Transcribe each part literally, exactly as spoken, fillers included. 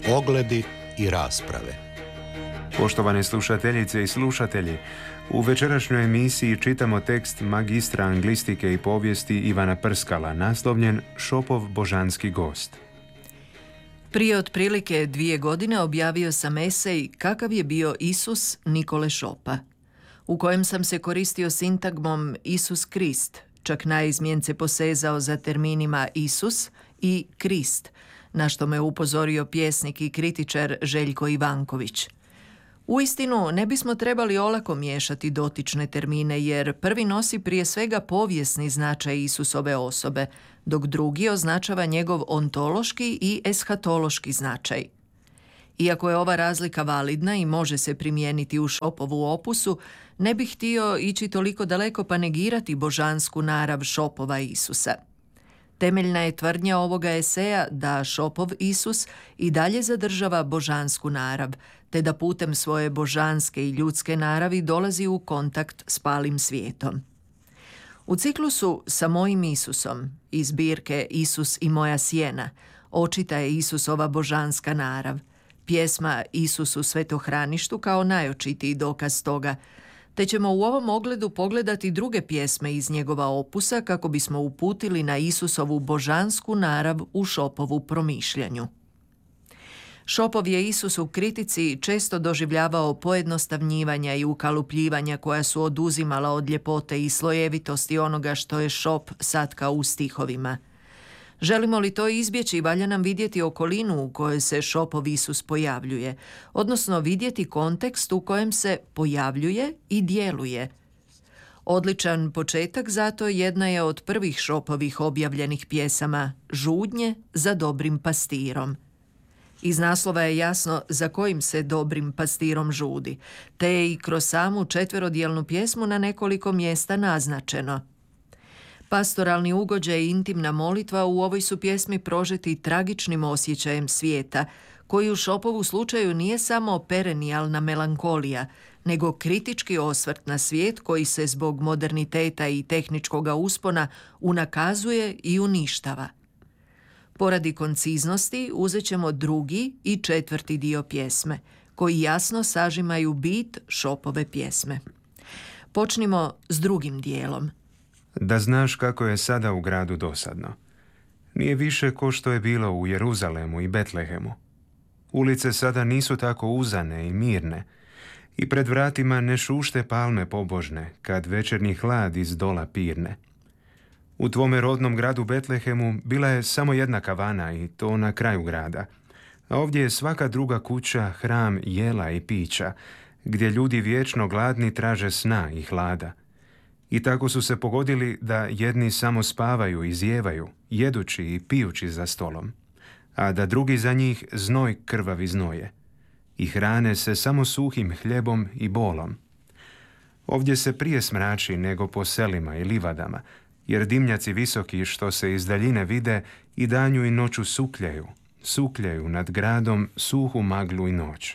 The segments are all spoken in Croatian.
Pogledi i rasprave. Poštovane slušateljice i slušatelji, u večerašnjoj emisiji čitamo tekst magistra anglistike i povijesti Ivana Prskala, naslovljen Šopov božanski gost. Prije otprilike dvije godine objavio sam esej Kakav je bio Isus Nikole Šopa, u kojem sam se koristio sintagmom Isus Krist, čak naizmjence posezao za terminima Isus i Krist, na što me upozorio pjesnik i kritičar Željko Ivanković. Uistinu, ne bismo trebali olako miješati dotične termine, jer prvi nosi prije svega povijesni značaj Isusove osobe, dok drugi označava njegov ontološki i eshatološki značaj. Iako je ova razlika validna i može se primijeniti u Šopovu opusu, ne bih htio ići toliko daleko pa negirati božansku narav Šopova Isusa. Temeljna je tvrdnja ovoga eseja da Šopov Isus i dalje zadržava božansku narav, te da putem svoje božanske i ljudske naravi dolazi u kontakt s palim svijetom. U ciklusu Sa mojim Isusom iz zbirke Isus i moja sjena očita je Isusova božanska narav, pjesma Isus u svetohraništu kao najočitiji dokaz toga, te ćemo u ovom ogledu pogledati druge pjesme iz njegova opusa kako bismo uputili na Isusovu božansku narav u Šopovu promišljanju. Šopov je Isus u kritici često doživljavao pojednostavnjivanja i ukalupljivanja koja su oduzimala od ljepote i slojevitosti onoga što je Šop satkao u stihovima. Želimo li to izbjeći, valja nam vidjeti okolinu u kojoj se Šopov Isus pojavljuje, odnosno vidjeti kontekst u kojem se pojavljuje i djeluje. Odličan početak zato jedna je od prvih Šopovih objavljenih pjesama Žudnje za dobrim pastirom. Iz naslova je jasno za kojim se dobrim pastirom žudi, te je i kroz samu četverodjelnu pjesmu na nekoliko mjesta naznačeno. Pastoralni ugođaj i intimna molitva u ovoj su pjesmi prožeti tragičnim osjećajem svijeta, koji u Šopovu slučaju nije samo perenijalna melankolija, nego kritički osvrt na svijet koji se zbog moderniteta i tehničkoga uspona unakazuje i uništava. Poradi konciznosti uzet ćemo drugi i četvrti dio pjesme, koji jasno sažimaju bit Šopove pjesme. Počnimo s drugim dijelom. Da znaš kako je sada u gradu dosadno. Nije više ko što je bilo u Jeruzalemu i Betlehemu. Ulice sada nisu tako uzane i mirne i pred vratima ne šušte palme pobožne kad večernji hlad iz dola pirne. U tvome rodnom gradu Betlehemu bila je samo jedna kavana i to na kraju grada, a ovdje je svaka druga kuća hram jela i pića, gdje ljudi vječno gladni traže sna i hlada. I tako su se pogodili da jedni samo spavaju i zijevaju, jedući i pijući za stolom, a da drugi za njih znoj krvavi znoje i hrane se samo suhim hljebom i bolom. Ovdje se prije smrači nego po selima i livadama, jer dimnjaci visoki što se iz daljine vide i danju i noću sukljaju, sukljaju nad gradom suhu maglu i noć.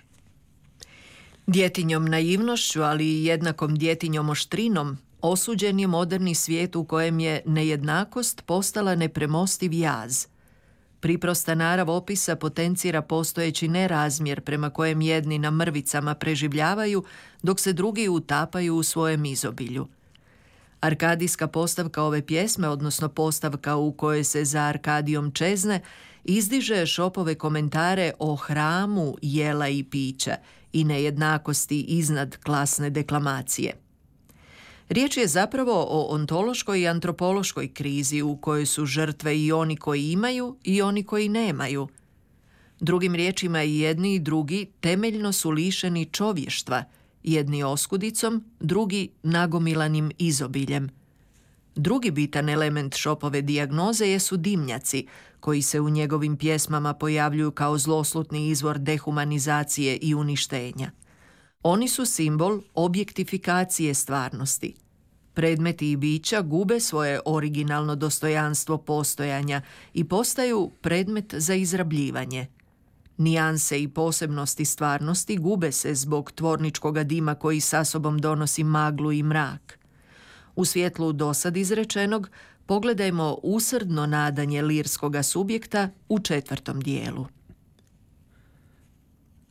Djetinjom naivnošću, ali i jednakom djetinjom oštrinom, osuđen je moderni svijet u kojem je nejednakost postala nepremostiv jaz. Priprosta narav opisa potencira postojeći nerazmjer prema kojem jedni na mrvicama preživljavaju, dok se drugi utapaju u svojem izobilju. Arkadijska postavka ove pjesme, odnosno postavka u kojoj se za Arkadijom čezne, izdiže Šopove komentare o hramu jela i pića i nejednakosti iznad klasne deklamacije. Riječ je zapravo o ontološkoj i antropološkoj krizi u kojoj su žrtve i oni koji imaju i oni koji nemaju. Drugim riječima, i jedni i drugi temeljno su lišeni čovještva, jedni oskudicom, drugi nagomilanim izobiljem. Drugi bitan element Šopove dijagnoze jesu dimnjaci, koji se u njegovim pjesmama pojavljuju kao zloslutni izvor dehumanizacije i uništenja. Oni su simbol objektifikacije stvarnosti. Predmeti i bića gube svoje originalno dostojanstvo postojanja i postaju predmet za izrabljivanje. Nijanse i posebnosti stvarnosti gube se zbog tvorničkoga dima koji sa sobom donosi maglu i mrak. U svjetlu dosad izrečenog pogledajmo usrdno nadanje lirskoga subjekta u četvrtom dijelu.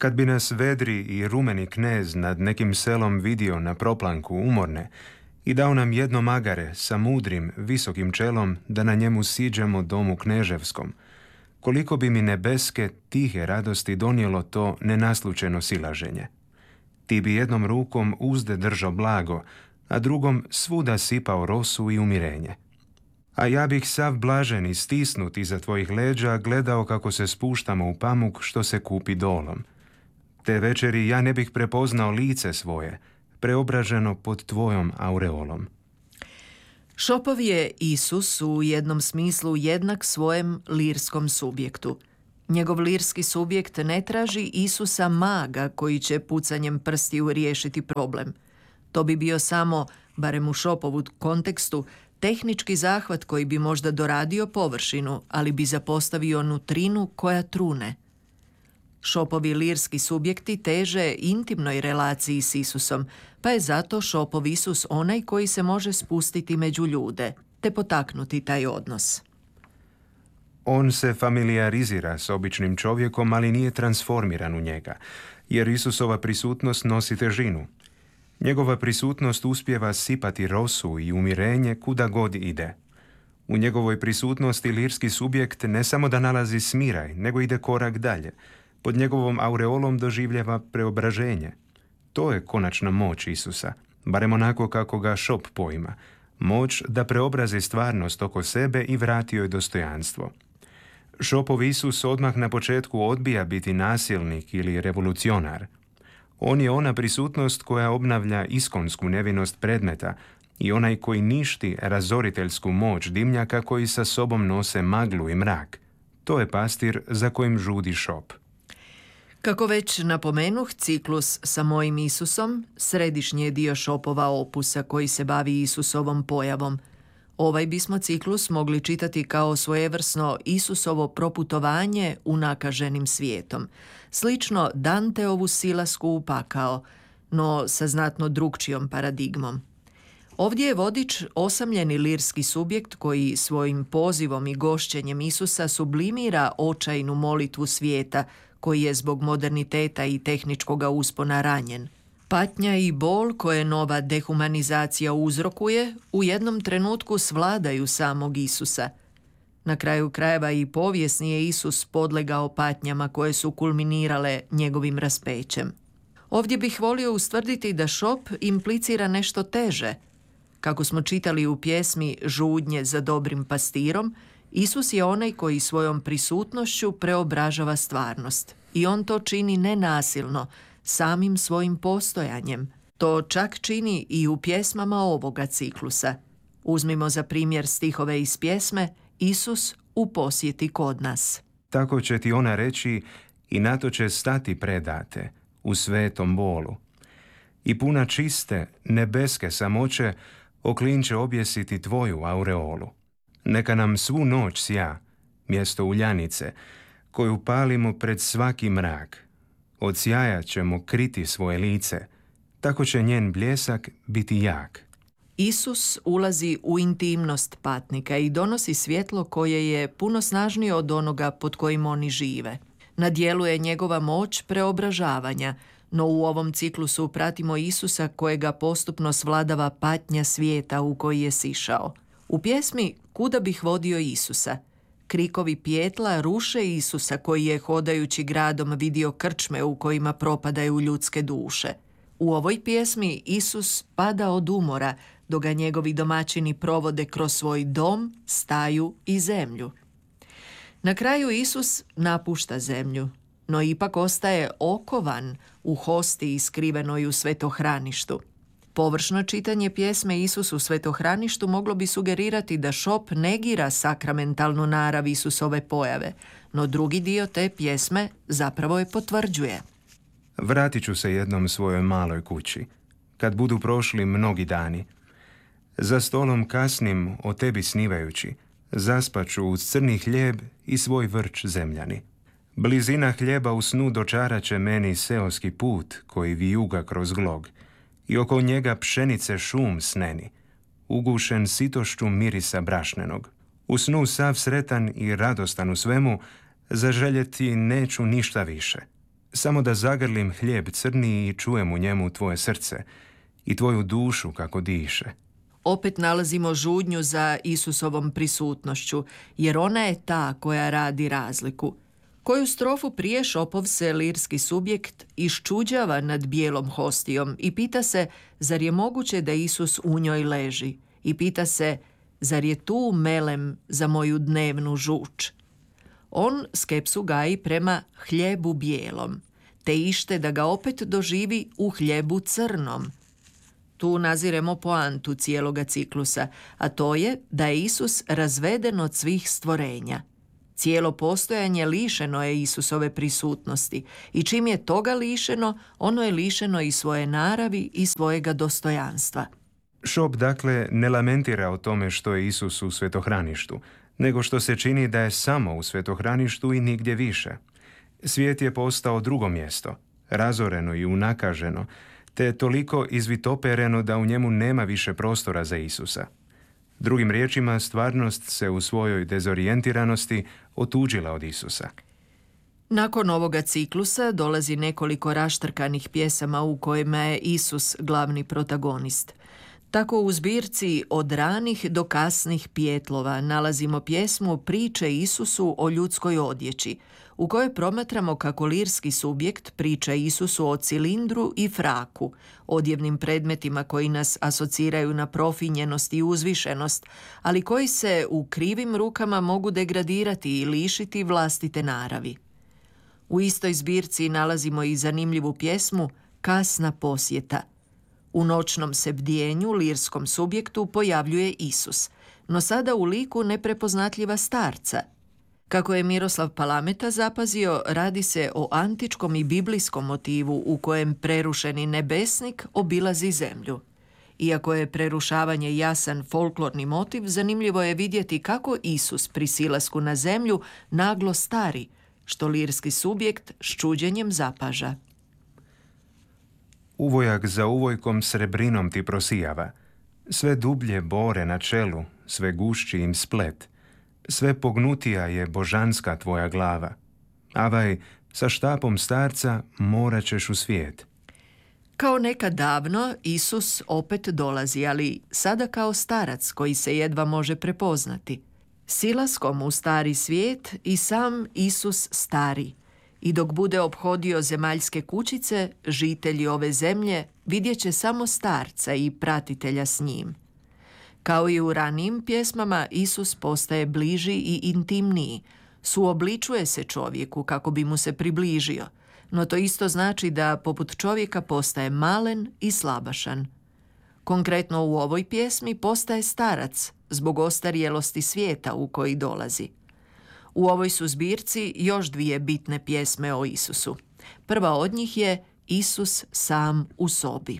Kad bi nas vedri i rumeni knez nad nekim selom vidio na proplanku umorne i dao nam jedno magare sa mudrim, visokim čelom da na njemu siđemo domu kneževskom, koliko bi mi nebeske, tihe radosti donijelo to nenaslučeno silaženje. Ti bi jednom rukom uzde držao blago, a drugom svuda sipao rosu i umirenje. A ja bih sav blažen i stisnut iza tvojih leđa gledao kako se spuštamo u pamuk što se kupi dolom. Te večeri ja ne bih prepoznao lice svoje, preobraženo pod tvojom aureolom. Šopov je Isus u jednom smislu jednak svojem lirskom subjektu. Njegov lirski subjekt ne traži Isusa maga koji će pucanjem prstiju riješiti problem. To bi bio samo, barem u Šopovu kontekstu, tehnički zahvat koji bi možda doradio površinu, ali bi zapostavio nutrinu koja trune. Šopovi lirski subjekti teže intimnoj relaciji s Isusom, pa je zato Šopov Isus onaj koji se može spustiti među ljude, te potaknuti taj odnos. On se familijarizira s običnim čovjekom, ali nije transformiran u njega, jer Isusova prisutnost nosi težinu. Njegova prisutnost uspijeva sipati rosu i umirenje kuda god ide. U njegovoj prisutnosti lirski subjekt ne samo da nalazi smiraj, nego ide korak dalje. Pod njegovom aureolom doživljava preobraženje. To je konačna moć Isusa, barem onako kako ga Šop poima. Moć da preobrazi stvarnost oko sebe i vrati joj dostojanstvo. Šopov Isus odmah na početku odbija biti nasilnik ili revolucionar. On je ona prisutnost koja obnavlja iskonsku nevinost predmeta i onaj koji ništi razoriteljsku moć dimnjaka koji sa sobom nose maglu i mrak. To je pastir za kojim žudi Šop. Kako već napomenuh, ciklus sa mojim Isusom središnji je dio Šopova opusa koji se bavi Isusovom pojavom. Ovaj bismo ciklus mogli čitati kao svojevrsno Isusovo proputovanje unakaženim svijetom, slično Danteovu silasku u pakao, no sa znatno drukčijom paradigmom. Ovdje je vodič osamljeni lirski subjekt koji svojim pozivom i gošćenjem Isusa sublimira očajnu molitvu svijeta koji je zbog moderniteta i tehničkoga uspona ranjen. Patnja i bol koje nova dehumanizacija uzrokuje u jednom trenutku svladaju samog Isusa. Na kraju krajeva i povijesni je Isus podlegao patnjama koje su kulminirale njegovim raspećem. Ovdje bih volio ustvrditi da Šop implicira nešto teže. Kako smo čitali u pjesmi Žudnje za dobrim pastirom, Isus je onaj koji svojom prisutnošću preobražava stvarnost. I on to čini nenasilno, samim svojim postojanjem. To čak čini i u pjesmama ovoga ciklusa. Uzmimo za primjer stihove iz pjesme Isus u posjeti kod nas. Tako će ti ona reći i na to će stati predate u svetom bolu. I puna čiste, nebeske samoće oklinče objesiti tvoju aureolu. Neka nam svu noć sja, mjesto uljanice, koju palimo pred svaki mrak. Od sjaja ćemo kriti svoje lice, tako će njen bljesak biti jak. Isus ulazi u intimnost patnika i donosi svjetlo koje je puno snažnije od onoga pod kojim oni žive. Na djelu je njegova moć preobražavanja, no u ovom ciklusu pratimo Isusa kojega postupno svladava patnja svijeta u koji je sišao. U pjesmi Kuda bih vodio Isusa, krikovi pijetla ruše Isusa koji je hodajući gradom vidio krčme u kojima propadaju ljudske duše. U ovoj pjesmi Isus pada od umora, dok ga njegovi domaćini provode kroz svoj dom, staju i zemlju. Na kraju Isus napušta zemlju, no ipak ostaje okovan u hosti iskrivenoj u svetohraništu. Površno čitanje pjesme Isus u svetohraništu moglo bi sugerirati da Šop negira sakramentalnu narav Isusove pojave, no drugi dio te pjesme zapravo je potvrđuje. Vratit ću se jednom svojoj maloj kući, kad budu prošli mnogi dani. Za stolom kasnim o tebi snivajući, zaspaću uz crni hljeb i svoj vrč zemljani. Blizina hljeba u snu dočarat će meni seoski put koji vijuga kroz glog i oko njega pšenice šum sneni, ugušen sitošću mirisa brašnenog. U snu sav sretan i radostan u svemu, zaželjeti neću ništa više. Samo da zagrlim hljeb crni i čujem u njemu tvoje srce i tvoju dušu kako diše. Opet nalazimo žudnju za Isusovom prisutnošću, jer ona je ta koja radi razliku. Koju strofu prije Šopov se lirski subjekt iščuđava nad bijelom hostijom i pita se zar je moguće da Isus u njoj leži, i pita se zar je tu melem za moju dnevnu žuč. On skepsu gaji prema hljebu bijelom, te ište da ga opet doživi u hljebu crnom. Tu naziremo poantu cijeloga ciklusa, a to je da je Isus razveden od svih stvorenja. Cijelo postojanje lišeno je Isusove prisutnosti i čim je toga lišeno, ono je lišeno i svoje naravi i svojega dostojanstva. Šop dakle ne lamentira o tome što je Isus u svetohraništu, nego što se čini da je samo u svetohraništu i nigdje više. Svijet je postao drugo mjesto, razoreno i unakaženo, te toliko izvitopereno da u njemu nema više prostora za Isusa. Drugim riječima, stvarnost se u svojoj dezorijentiranosti otuđila od Isusa. Nakon ovoga ciklusa dolazi nekoliko raštrkanih pjesama u kojima je Isus glavni protagonist. Tako u zbirci Od ranih do kasnih pijetlova nalazimo pjesmu Priče Isusu o ljudskoj odjeći, u kojoj promatramo kako lirski subjekt priča Isusu o cilindru i fraku, odjevnim predmetima koji nas asociraju na profinjenost i uzvišenost, ali koji se u krivim rukama mogu degradirati i lišiti vlastite naravi. U istoj zbirci nalazimo i zanimljivu pjesmu Kasna posjeta. U noćnom se bdjenju lirskom subjektu pojavljuje Isus, no sada u liku neprepoznatljiva starca. Kako je Miroslav Palameta zapazio, radi se o antičkom i biblijskom motivu u kojem prerušeni nebesnik obilazi zemlju. Iako je prerušavanje jasan folklorni motiv, zanimljivo je vidjeti kako Isus pri silasku na zemlju naglo stari, što lirski subjekt s čuđenjem zapaža. Uvojak za uvojkom srebrinom ti prosijava, sve dublje bore na čelu, sve gušći im splet, sve pognutija je božanska tvoja glava. Avaj, sa štapom starca morat ćeš u svijet. Kao nekad davno, Isus opet dolazi, ali sada kao starac koji se jedva može prepoznati. Silaskom u stari svijet i sam Isus stari. I dok bude ophodio zemaljske kućice, žitelji ove zemlje vidjet će samo starca i pratitelja s njim. Kao i u ranijim pjesmama, Isus postaje bliži i intimniji, suobličuje se čovjeku kako bi mu se približio, no to isto znači da poput čovjeka postaje malen i slabašan. Konkretno u ovoj pjesmi postaje starac zbog ostarjelosti svijeta u koji dolazi. U ovoj su zbirci još dvije bitne pjesme o Isusu. Prva od njih je Isus sam u sobi.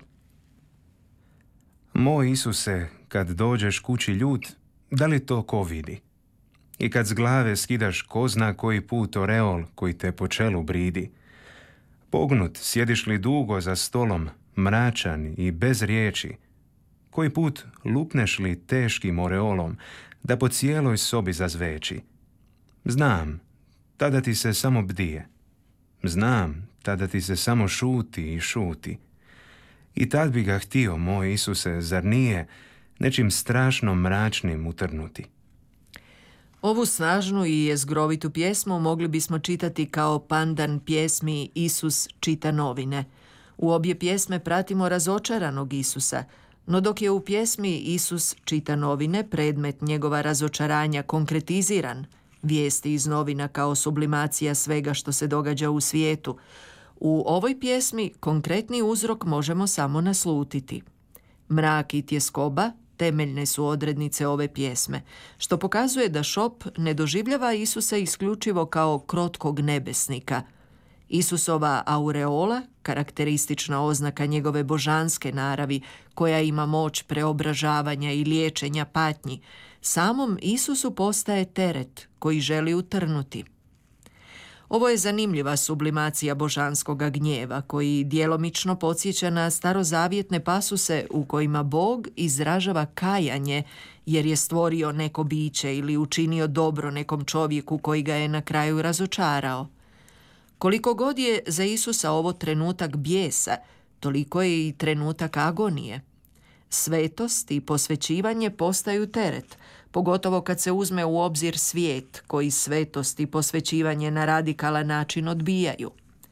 Moj Isuse, kad dođeš kući ljut, da li to ko vidi? I kad s glave skidaš ko zna koji put oreol koji te po čelu bridi. Pognut, sjediš li dugo za stolom, mračan i bez riječi? Koji put lupneš li teškim oreolom, da po cijeloj sobi zazveči? Znam, tada ti se samo bdije. Znam, tada ti se samo šuti i šuti. I tad bi ga htio, moj Isuse, zar nije, nečim strašno mračnim utrnuti. Ovu snažnu i jezgrovitu pjesmu mogli bismo čitati kao pandan pjesmi Isus čita novine. U obje pjesme pratimo razočaranog Isusa, no dok je u pjesmi Isus čita novine predmet njegova razočaranja konkretiziran, vijesti iz novina kao sublimacija svega što se događa u svijetu, u ovoj pjesmi konkretni uzrok možemo samo naslutiti. Mrak i tjeskoba temeljne su odrednice ove pjesme, što pokazuje da Šop ne doživljava Isusa isključivo kao krotkog nebesnika. Isusova aureola, karakteristična oznaka njegove božanske naravi, koja ima moć preobražavanja i liječenja patnji, samom Isusu postaje teret koji želi utrnuti. Ovo je zanimljiva sublimacija božanskoga gnjeva koji djelomično podsjeća na starozavjetne pasuse u kojima Bog izražava kajanje jer je stvorio neko biće ili učinio dobro nekom čovjeku koji ga je na kraju razočarao. Koliko god je za Isusa ovo trenutak bijesa, toliko je i trenutak agonije. Svetost i posvećivanje postaju teret, pogotovo kad se uzme u obzir svijet koji svetost i posvećivanje na radikalan način odbijaju.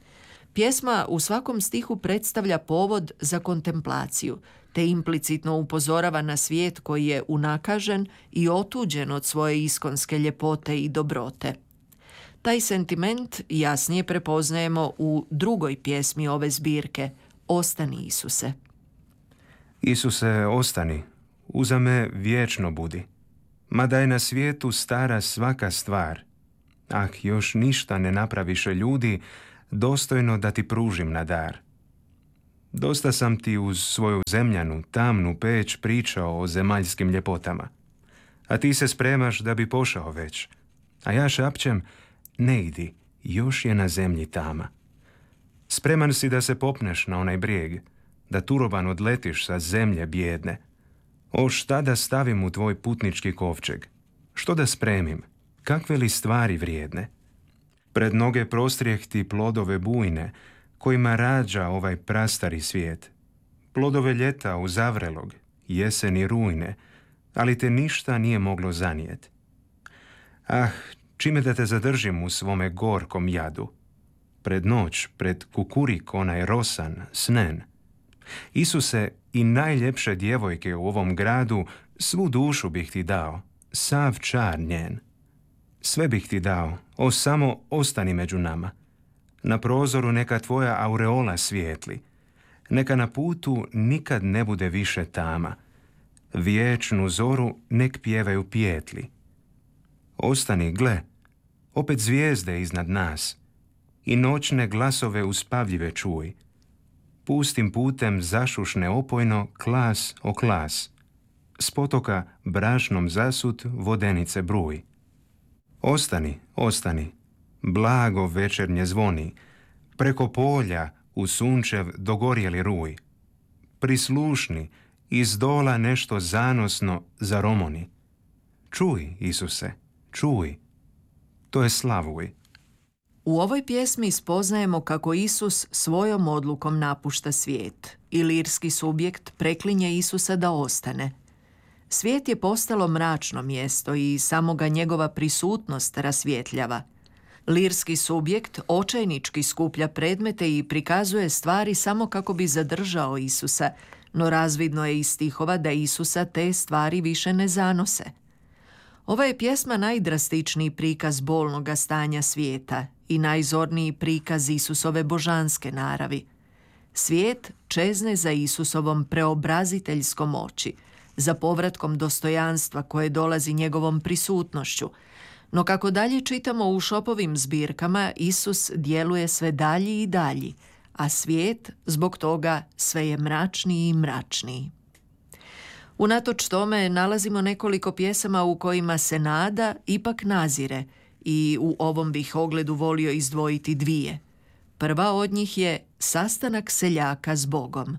Pjesma u svakom stihu predstavlja povod za kontemplaciju, te implicitno upozorava na svijet koji je unakažen i otuđen od svoje iskonske ljepote i dobrote. Taj sentiment jasnije prepoznajemo u drugoj pjesmi ove zbirke, Ostani Isuse. Isuse, ostani, uza me vječno budi. Mada je na svijetu stara svaka stvar. Ah, još ništa ne napraviše ljudi, dostojno da ti pružim na dar. Dosta sam ti uz svoju zemljanu, tamnu peć pričao o zemaljskim ljepotama. A ti se spremaš da bi pošao već. A ja šapćem, ne idi, još je na zemlji tama. Spreman si da se popneš na onaj brijeg, da turoban odletiš sa zemlje bjedne. O, šta da stavim u tvoj putnički kovčeg? Što da spremim? Kakve li stvari vrijedne? Pred noge prostrijeh ti plodove bujne, kojima rađa ovaj prastari svijet. Plodove ljeta uzavrelog, jeseni rujne, ali te ništa nije moglo zanijet. Ah, čime da te zadržim u svome gorkom jadu? Pred noć, pred kukurik onaj rosan, snen. Isuse, i najljepše djevojke u ovom gradu, svu dušu bih ti dao, sav čar njen. Sve bih ti dao, o samo ostani među nama. Na prozoru neka tvoja aureola svijetli. Neka na putu nikad ne bude više tama. Vječnu zoru nek pjevaju pijetli. Ostani, gle, opet zvijezde iznad nas. I noćne glasove uspavljive čuj. Pustim putem zašušne opojno klas o klas. S potoka brašnom zasut vodenice bruj. Ostani, ostani, blago večernje zvoni, preko polja u sunčev dogorjeli ruj. Prislušni, iz dola nešto zanosno zaromoni. Čuj, Isuse, čuj, to je slavuj. U ovoj pjesmi spoznajemo kako Isus svojom odlukom napušta svijet i lirski subjekt preklinje Isusa da ostane. Svijet je postalo mračno mjesto i samo ga njegova prisutnost rasvjetljava. Lirski subjekt očajnički skuplja predmete i prikazuje stvari samo kako bi zadržao Isusa, no razvidno je iz stihova da Isusa te stvari više ne zanose. Ova je pjesma najdrastičniji prikaz bolnoga stanja svijeta i najzorniji prikaz Isusove božanske naravi. Svijet čezne za Isusovom preobraziteljskom moći, za povratkom dostojanstva koje dolazi njegovom prisutnošću. No kako dalje čitamo u Šopovim zbirkama, Isus djeluje sve dalji i dalji, a svijet zbog toga sve je mračniji i mračniji. Unatoč tome nalazimo nekoliko pjesama u kojima se nada ipak nazire i u ovom bih ogledu volio izdvojiti dvije. Prva od njih je Sastanak seljaka s Bogom.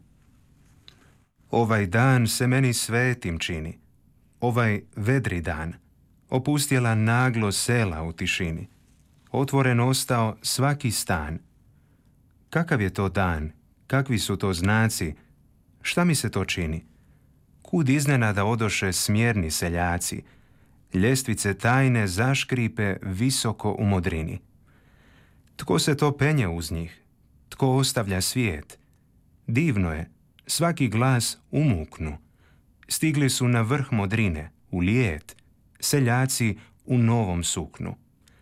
Ovaj dan se meni svetim čini, ovaj vedri dan, opustjela naglo sela u tišini, otvoren ostao svaki stan. Kakav je to dan, kakvi su to znaci, šta mi se to čini? Kud iznenada odoše smjerni seljaci, ljestvice tajne zaškripe visoko u modrini. Tko se to penje uz njih? Tko ostavlja svijet? Divno je, svaki glas umuknu. Stigli su na vrh modrine, u lijet, seljaci u novom suknu.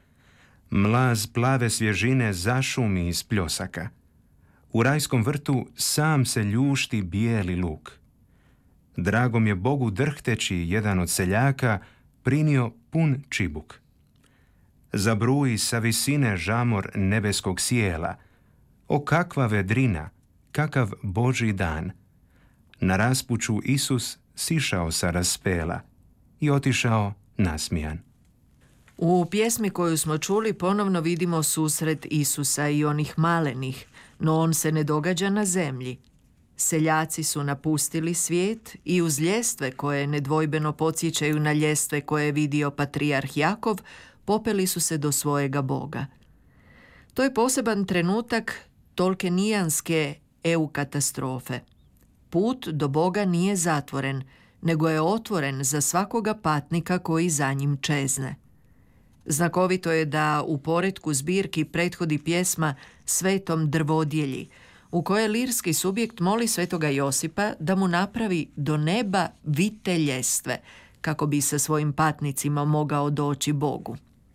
Mlaz plave svježine zašumi iz pljosaka. U rajskom vrtu sam se ljušti bijeli luk. Dragom je Bogu drhteći jedan od seljaka prinio pun čibuk. Zabruji sa visine žamor nebeskog sjela. O kakva vedrina, kakav Božji dan! Na raspuću Isus sišao sa raspela i otišao nasmijan. U pjesmi koju smo čuli ponovno vidimo susret Isusa i onih malenih, no on se ne događa na zemlji. Seljaci su napustili svijet i uz ljestve koje nedvojbeno podsjećaju na ljestve koje je vidio patrijarh Jakov, popeli su se do svojega Boga. To je poseban trenutak tolkenijanske eu katastrofe. Put do Boga nije zatvoren, nego je otvoren za svakoga patnika koji za njim čezne. Znakovito je da u poretku zbirki prethodi pjesma Svetom drvodjelji, u kojoj lirski subjekt moli svetoga Josipa da mu napravi do neba vite ljestve, kako bi sa svojim patnicima mogao doći Bogu.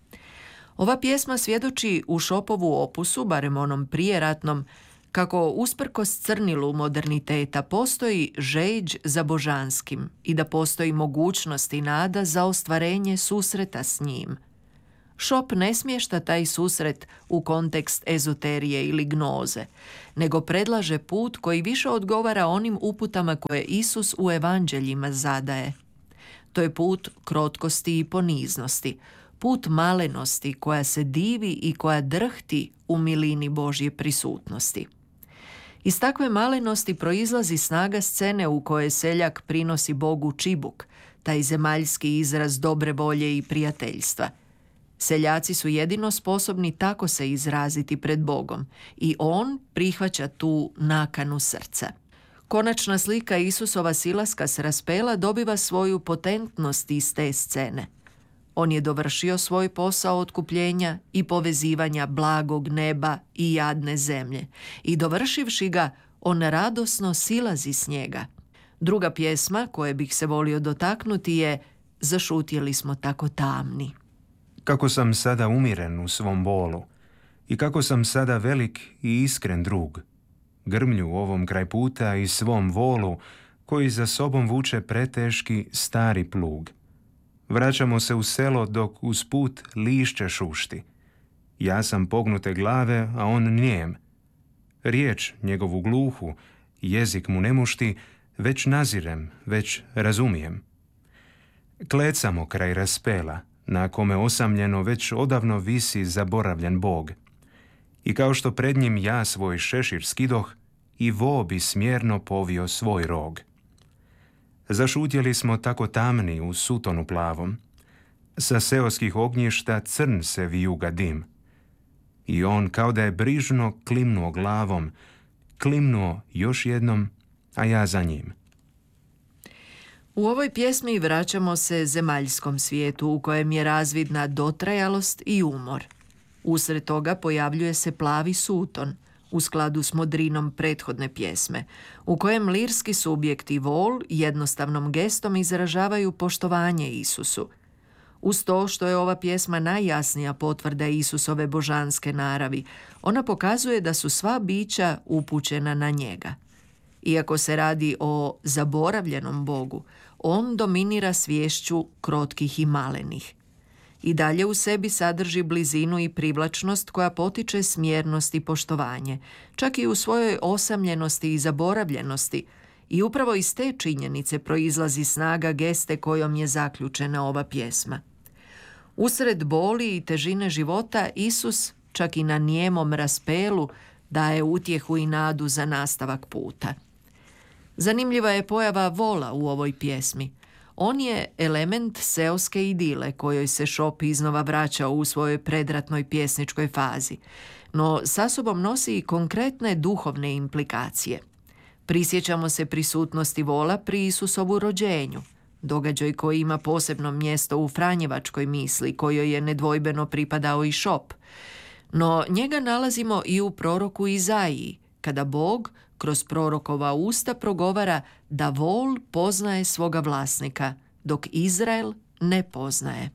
Ova pjesma svjedoči u Šopovu opusu, barem onom prijeratnom, kako usprkos crnilu moderniteta postoji žeđ za božanskim i da postoji mogućnost i nada za ostvarenje susreta s njim. Šop ne smješta taj susret u kontekst ezoterije ili gnoze, nego predlaže put koji više odgovara onim uputama koje Isus u evanđeljima zadaje. To je put krotkosti i poniznosti, put malenosti koja se divi i koja drhti u milini Božje prisutnosti. Iz takve malenosti proizlazi snaga scene u kojoj seljak prinosi Bogu čibuk, taj zemaljski izraz dobre volje i prijateljstva. Seljaci su jedino sposobni tako se izraziti pred Bogom i on prihvaća tu nakanu srca. Konačna slika Isusova silaska s raspela dobiva svoju potentnost iz te scene. On je dovršio svoj posao otkupljenja i povezivanja blagog neba i jadne zemlje i dovršivši ga, on radosno silazi s njega. Druga pjesma koje bih se volio dotaknuti je Zašutjeli smo tako tamni. Kako sam sada umiren u svom bolu i kako sam sada velik i iskren drug. Grmlju ovom kraj puta i svom volu koji za sobom vuče preteški stari plug. Vraćamo se u selo dok uz put lišće šušti. Ja sam pognute glave, a on nijem. Riječ njegovu gluhu, jezik mu ne mušti, već nazirem, već razumijem. Klecamo kraj raspela, na kome osamljeno već odavno visi zaboravljen Bog. I kao što pred njim ja svoj šešir skidoh, i vo bi smjerno povio svoj rog. Zašutjeli smo tako tamni u sutonu plavom. Sa seoskih ognjišta crn se vijuga dim. I on kao da je brižno klimnuo glavom, klimnuo još jednom, a ja za njim. U ovoj pjesmi vraćamo se zemaljskom svijetu u kojem je razvidna dotrajalost i umor. Usred toga pojavljuje se plavi suton, u skladu s modrinom prethodne pjesme, u kojem lirski subjekt i vol jednostavnom gestom izražavaju poštovanje Isusu. Uz to što je ova pjesma najjasnija potvrda Isusove božanske naravi, ona pokazuje da su sva bića upućena na njega. Iako se radi o zaboravljenom Bogu, on dominira sviješću krotkih i malenih. I dalje u sebi sadrži blizinu i privlačnost koja potiče smjernost i poštovanje, čak i u svojoj osamljenosti i zaboravljenosti, i upravo iz te činjenice proizlazi snaga geste kojom je zaključena ova pjesma. Usred boli i težine života Isus, čak i na nijemom raspelu, daje utjehu i nadu za nastavak puta. Zanimljiva je pojava vola u ovoj pjesmi. On je element seoske idile kojoj se Šop iznova vraća u svojoj predratnoj pjesničkoj fazi, no sa sobom nosi i konkretne duhovne implikacije. Prisjećamo se prisutnosti vola pri Isusovu rođenju, događaj koji ima posebno mjesto u franjevačkoj misli kojoj je nedvojbeno pripadao i Šop. No njega nalazimo i u proroku Izaiji, kada Bog kroz prorokova usta progovara da vol poznaje svoga vlasnika, dok Izrael ne poznaje.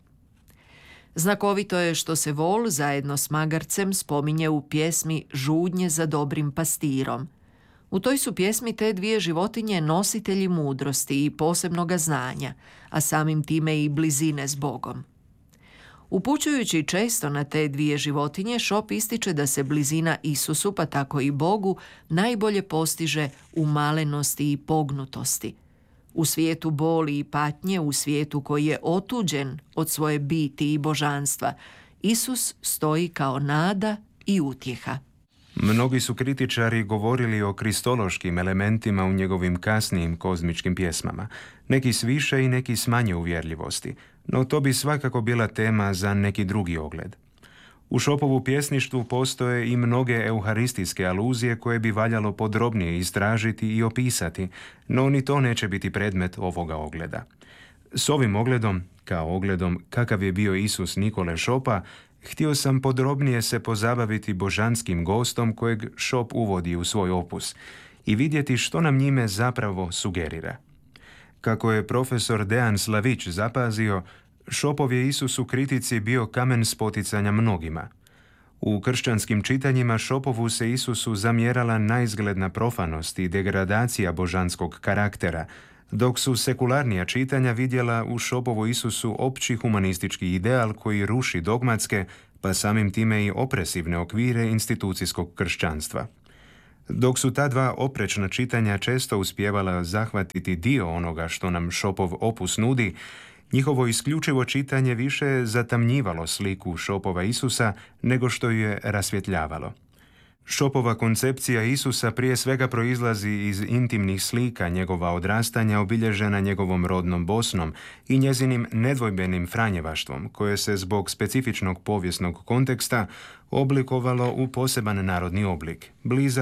Znakovito je što se vol zajedno s magarcem spominje u pjesmi Žudnje za dobrim pastirom. U toj su pjesmi te dvije životinje nositelji mudrosti i posebnoga znanja, a samim time i blizine s Bogom. Upućujući često na te dvije životinje, Šop ističe da se blizina Isusu, pa tako i Bogu, najbolje postiže u malenosti i pognutosti. U svijetu boli i patnje, u svijetu koji je otuđen od svoje biti i božanstva, Isus stoji kao nada i utjeha. Mnogi su kritičari govorili o kristološkim elementima u njegovim kasnijim kozmičkim pjesmama, neki s više i neki s manje uvjerljivosti, no to bi svakako bila tema za neki drugi ogled. U Šopovu pjesništvu postoje i mnoge euharistijske aluzije koje bi valjalo podrobnije istražiti i opisati, no ni to neće biti predmet ovoga ogleda. S ovim ogledom, kao ogledom kakav je bio Isus Nikole Šopa, htio sam podrobnije se pozabaviti božanskim gostom kojeg Šop uvodi u svoj opus i vidjeti što nam njime zapravo sugerira. Kako je profesor Dejan Slavić zapazio, Šopov je Isus u kritici bio kamen spoticanja mnogima. U kršćanskim čitanjima Šopovu se Isusu zamjerala naizgledna profanost i degradacija božanskog karaktera, dok su sekularnija čitanja vidjela u Šopovu Isusu opći humanistički ideal koji ruši dogmatske, pa samim time i opresivne okvire institucijskog kršćanstva. Dok su ta dva oprečna čitanja često uspijevala zahvatiti dio onoga što nam Šopov opus nudi, njihovo isključivo čitanje više je zatamnjivalo sliku Šopova Isusa nego što ju je rasvjetljavalo. Šopova koncepcija Isusa prije svega proizlazi iz intimnih slika njegova odrastanja obilježena njegovom rodnom Bosnom i njezinim nedvojbenim franjevaštvom, koje se zbog specifičnog povijesnog konteksta oblikovalo u poseban narodni oblik, blizak